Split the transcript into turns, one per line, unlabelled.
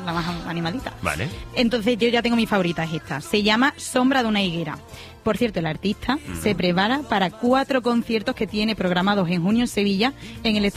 la más animadita.
Vale.
Entonces yo ya tengo mi favorita, es esta. Se llama Sombra de una higuera. Por cierto, el artista se prepara para 4 conciertos que tiene programados en junio en Sevilla, en el